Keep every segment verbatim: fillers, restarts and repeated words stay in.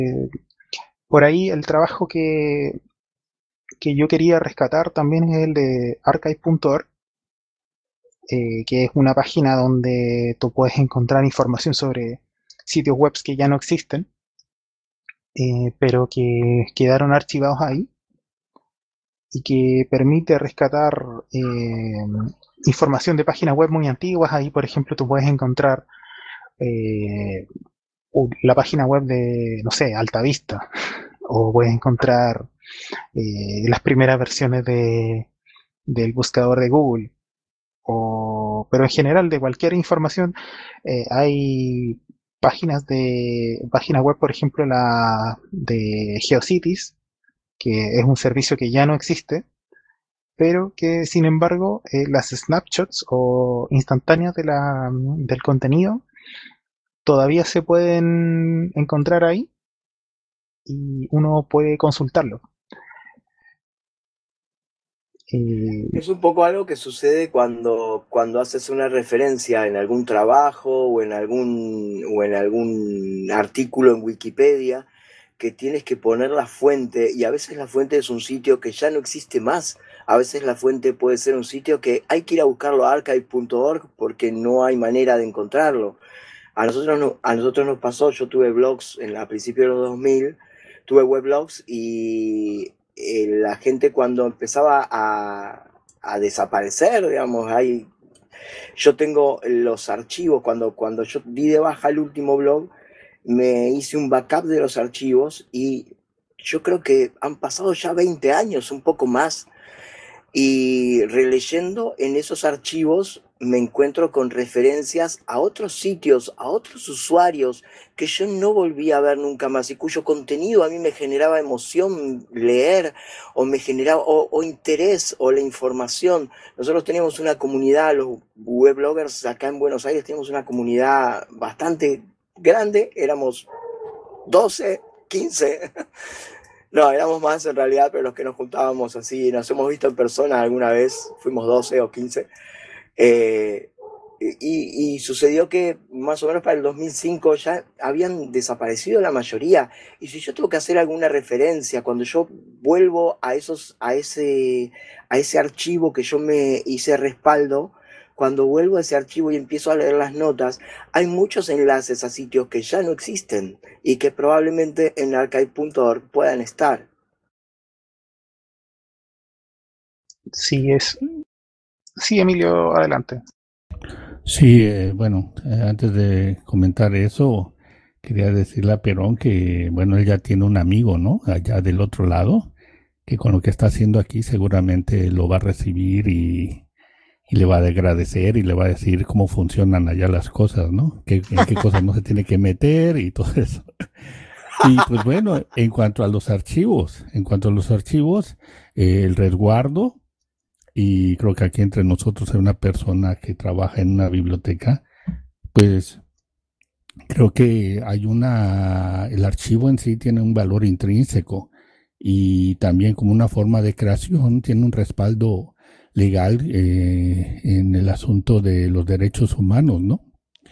Por ahí el trabajo que, que yo quería rescatar también es el de archive punto org, eh, que es una página donde tú puedes encontrar información sobre sitios web que ya no existen, eh, pero que quedaron archivados ahí y que permite rescatar eh, información de páginas web muy antiguas. Ahí, por ejemplo, tú puedes encontrar eh, la página web de, no sé, Altavista, o puedes encontrar eh, las primeras versiones de, del buscador de Google, o, pero en general de cualquier información. Eh, hay páginas de páginas web, por ejemplo, la de GeoCities, que es un servicio que ya no existe, pero que sin embargo eh, las snapshots o instantáneas de la, del contenido todavía se pueden encontrar ahí y uno puede consultarlo. Eh, Es un poco algo que sucede cuando, cuando haces una referencia en algún trabajo o en algún, o en algún artículo en Wikipedia, que tienes que poner la fuente, y a veces la fuente es un sitio que ya no existe más. A veces la fuente puede ser un sitio que hay que ir a buscarlo a archive punto org porque no hay manera de encontrarlo. A nosotros, no, a nosotros nos pasó, yo tuve blogs en, a principios de los dos mil, tuve weblogs y eh, la gente cuando empezaba a, a desaparecer, digamos, hay, yo tengo los archivos, cuando, cuando yo di de baja el último blog, me hice un backup de los archivos y yo creo que han pasado ya veinte años, un poco más, y releyendo en esos archivos me encuentro con referencias a otros sitios, a otros usuarios que yo no volví a ver nunca más y cuyo contenido a mí me generaba emoción leer o me generaba o, o interés o la información. Nosotros tenemos una comunidad, los webloggers acá en Buenos Aires tenemos una comunidad bastante grande, éramos doce, quince. No, éramos más en realidad, pero los que nos juntábamos así, nos hemos visto en persona alguna vez, fuimos doce o quince. Eh, y, y sucedió que más o menos para el dos mil cinco ya habían desaparecido la mayoría. Y si yo tengo que hacer alguna referencia, cuando yo vuelvo a, esos, a, ese, a ese archivo que yo me hice respaldo, cuando vuelvo a ese archivo y empiezo a leer las notas, hay muchos enlaces a sitios que ya no existen y que probablemente en archive punto org puedan estar. sí, es. Sí, Emilio, adelante. Sí, eh, bueno, eh, antes de comentar eso, quería decirle a Perón que, bueno, él ya tiene un amigo, ¿no? Allá del otro lado, que con lo que está haciendo aquí seguramente lo va a recibir y, y le va a agradecer y le va a decir cómo funcionan allá las cosas, ¿no? Que, en qué cosas no se tiene que meter y todo eso. Y pues bueno, en cuanto a los archivos, en cuanto a los archivos, eh, el resguardo, y creo que aquí entre nosotros hay una persona que trabaja en una biblioteca, pues creo que hay una, el archivo en sí tiene un valor intrínseco y también como una forma de creación tiene un respaldo legal eh, en el asunto de los derechos humanos, ¿no?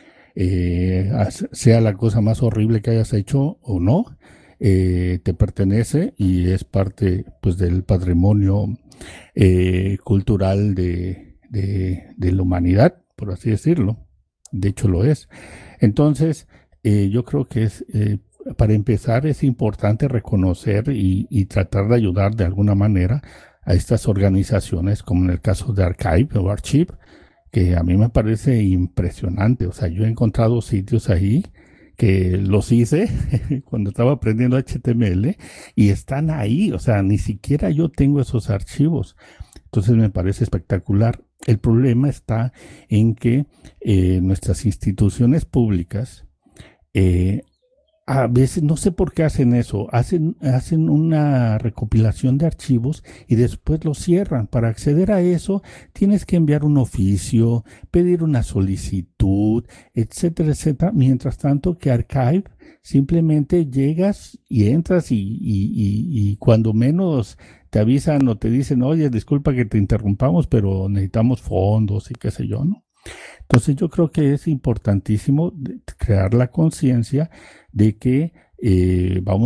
Eh, sea la cosa más horrible que hayas hecho o no, eh, te pertenece y es parte pues del patrimonio eh, cultural de, de, de la humanidad, por así decirlo. De hecho lo es. Entonces, eh, yo creo que es, eh, para empezar, es importante reconocer y, y tratar de ayudar de alguna manera a estas organizaciones, como en el caso de Archive o Archive, que a mí me parece impresionante. O sea, yo he encontrado sitios ahí que los hice cuando estaba aprendiendo H T M L y están ahí. O sea, ni siquiera yo tengo esos archivos. Entonces me parece espectacular. El problema está en que eh, nuestras instituciones públicas eh, a veces, no sé por qué hacen eso, hacen, hacen una recopilación de archivos y después los cierran. Para acceder a eso tienes que enviar un oficio, pedir una solicitud, etcétera, etcétera. Mientras tanto que Archive simplemente llegas y entras y, y, y, y cuando menos te avisan o te dicen, oye, disculpa que te interrumpamos, pero necesitamos fondos y qué sé yo, ¿no? Entonces yo creo que es importantísimo crear la conciencia de que eh, vamos